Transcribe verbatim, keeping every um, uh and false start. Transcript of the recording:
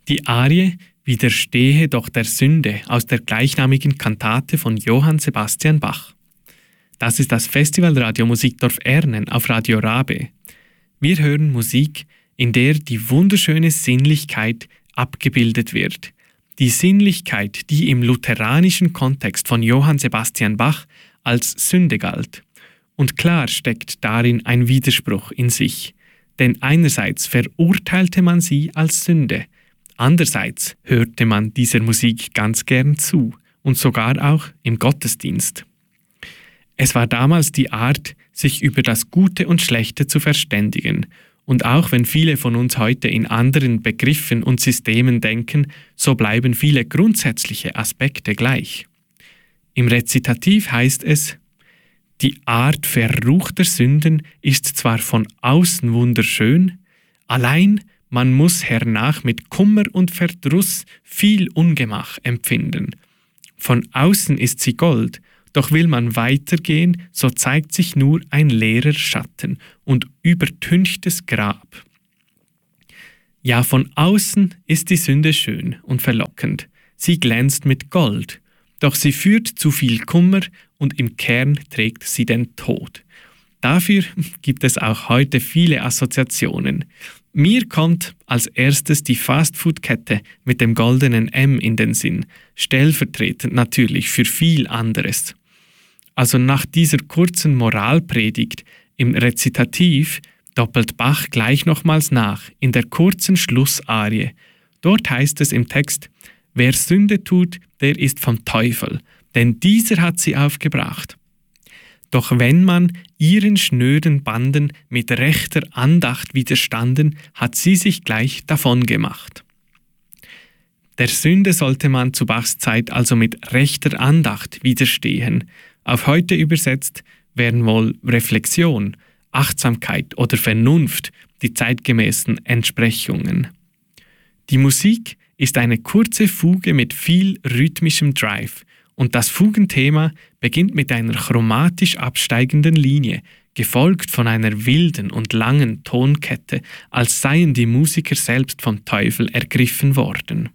Die Arie Widerstehe doch der Sünde aus der gleichnamigen Kantate von Johann Sebastian Bach. Das ist das Festivalradio Musikdorf Ernen auf Radio Rabe. Wir hören Musik, in der die wunderschöne Sinnlichkeit abgebildet wird. Die Sinnlichkeit, die im lutheranischen Kontext von Johann Sebastian Bach als Sünde galt. Und klar steckt darin ein Widerspruch in sich. Denn einerseits verurteilte man sie als Sünde, andererseits hörte man dieser Musik ganz gern zu und sogar auch im Gottesdienst. Es war damals die Art, sich über das Gute und Schlechte zu verständigen. Und auch wenn viele von uns heute in anderen Begriffen und Systemen denken, so bleiben viele grundsätzliche Aspekte gleich. Im Rezitativ heißt es: Die Art verruchter Sünden ist zwar von außen wunderschön, allein man muss hernach mit Kummer und Verdruss viel Ungemach empfinden. Von außen ist sie Gold, doch will man weitergehen, so zeigt sich nur ein leerer Schatten und übertünchtes Grab. Ja, von außen ist die Sünde schön und verlockend, sie glänzt mit Gold, doch sie führt zu viel Kummer und im Kern trägt sie den Tod. Dafür gibt es auch heute viele Assoziationen. Mir kommt als erstes die Fastfood-Kette mit dem goldenen M in den Sinn, stellvertretend natürlich für viel anderes. Also nach dieser kurzen Moralpredigt im Rezitativ doppelt Bach gleich nochmals nach in der kurzen Schlussarie. Dort heißt es im Text: Wer Sünde tut, der ist vom Teufel, denn dieser hat sie aufgebracht. Doch wenn man ihren schnöden Banden mit rechter Andacht widerstanden, hat sie sich gleich davongemacht. Der Sünde sollte man zu Bachs Zeit also mit rechter Andacht widerstehen. Auf heute übersetzt wären wohl Reflexion, Achtsamkeit oder Vernunft die zeitgemäßen Entsprechungen. Die Musik ist eine kurze Fuge mit viel rhythmischem Drive. Und das Fugenthema beginnt mit einer chromatisch absteigenden Linie, gefolgt von einer wilden und langen Tonkette, als seien die Musiker selbst vom Teufel ergriffen worden.